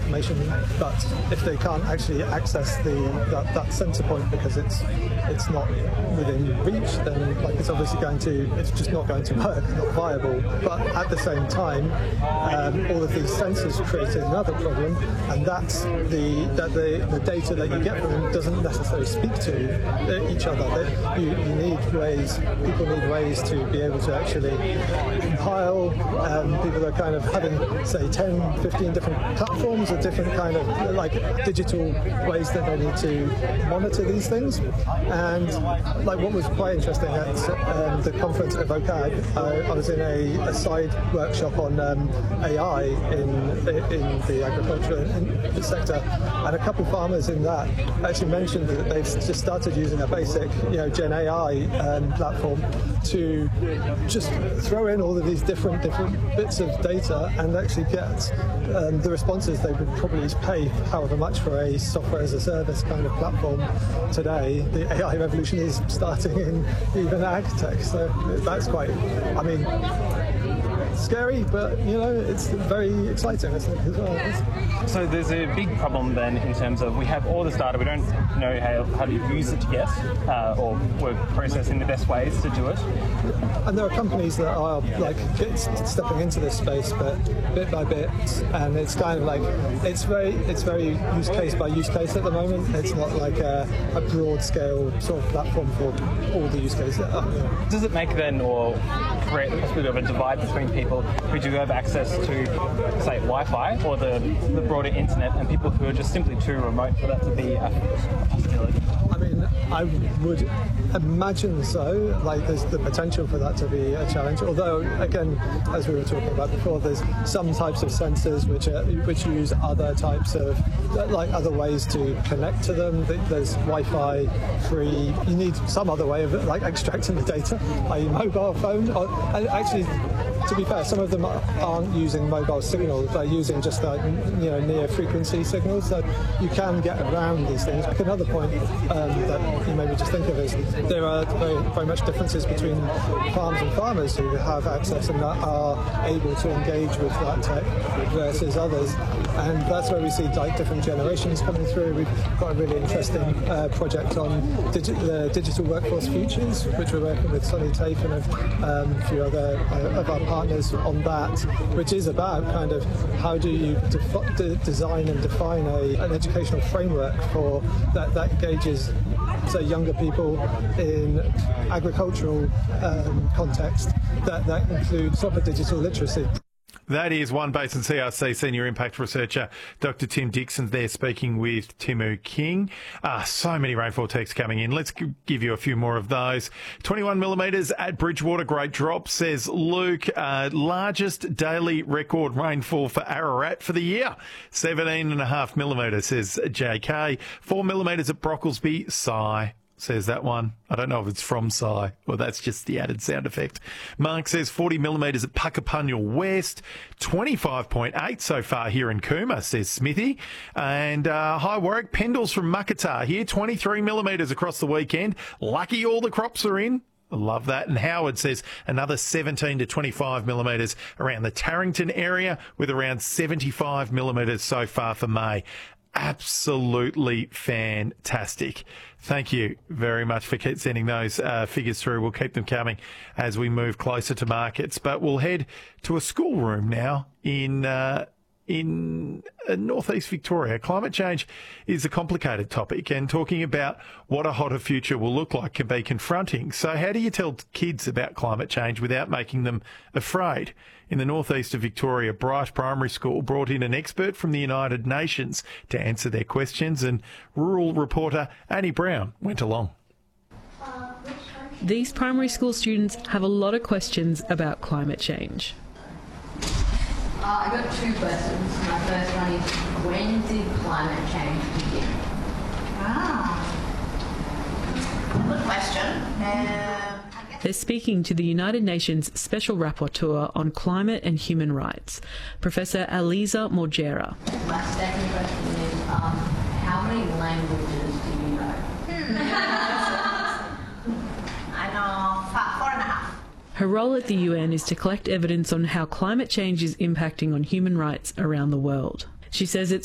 information, but if they can't actually access that center point because it's not within reach, then it's obviously it's just not going to work, not viable. But at the same time, all of these sensors create another problem, and that's the data that you get from them doesn't necessarily speak to each other. People need ways to be able to actually compile. People are kind of having, say, 10, 15 different platforms with different kind of digital ways that they need to monitor these things. And what was quite interesting at the conference at vocab, I was in a side workshop on AI in the agriculture sector, and a couple of farmers in that actually mentioned that they've just started using a basic Gen AI platform to just throw in all of these different bits of data and actually get the responses they would probably pay however much for a software as a service kind of platform today. The AI revolution is starting in even ag tech, so that's quite, scary, but it's very exciting, I think, as well. So there's a big problem then in terms of we have all this data, we don't know how to use it yet, or we're processing the best ways to do it. And there are companies that are stepping into this space, but bit by bit, and it's kind of it's very use case by use case at the moment. It's not like a broad scale sort of platform for all the use cases. Does it make then, or create a bit of a divide between people who do have access to, say, Wi-Fi or the broader internet, and people who are just simply too remote for that to be a possibility? I would imagine so. There's the potential for that to be a challenge. Although, again, as we were talking about before, there's some types of sensors which use other types of other ways to connect to them. There's Wi-Fi free. You need some other way of extracting the data, i.e. mobile phone. And actually, to be fair, some of them aren't using mobile signals. They're using just near frequency signals. So you can get around these things. Another point that you maybe just think of is there are very much differences between farms and farmers who have access and that are able to engage with that tech versus others. And that's where we see different generations coming through. We've got a really interesting project on the digital workforce futures, which we're working with Sonny Tafe and a few other of our partners on that, which is about kind of how do you design and define an educational framework for that engages, say, younger people in agricultural context that includes proper digital literacy. That is One Basin CRC Senior Impact Researcher Dr. Tim Dixon there speaking with Timu King. So many rainfall texts coming in. Let's give you a few more of those. 21 millimetres at Bridgewater, great drop, says Luke. Largest daily record rainfall for Ararat for the year. 17.5 millimetres, says JK. 4 millimetres at Brocklesby, sigh, says that one. I don't know if it's from Sigh. Well, that's just the added sound effect. Mark says 40 millimetres at Puckapunyal West. 25.8 so far here in Cooma, says Smithy. And hi Warwick, Pendles from Muckatar here. 23 millimetres across the weekend. Lucky all the crops are in. I love that. And Howard says another 17 to 25 millimetres around the Tarrington area, with around 75 millimetres so far for May. Absolutely fantastic. Thank you very much for sending those figures through. We'll keep them coming as we move closer to markets. But we'll head to a schoolroom now in northeast Victoria. Climate change is a complicated topic, and talking about what a hotter future will look like can be confronting. So how do you tell kids about climate change without making them afraid? In the northeast of Victoria, Bright Primary School brought in an expert from the United Nations to answer their questions, and rural reporter Annie Brown went along. These primary school students have a lot of questions about climate change. I've got two questions. My first one is, when did climate change begin? Good question. They're speaking to the United Nations Special Rapporteur on Climate and Human Rights, Professor Aliza Morgera. My second question is, how many languages do you know? I know 4.5. Her role at the UN is to collect evidence on how climate change is impacting on human rights around the world. She says it's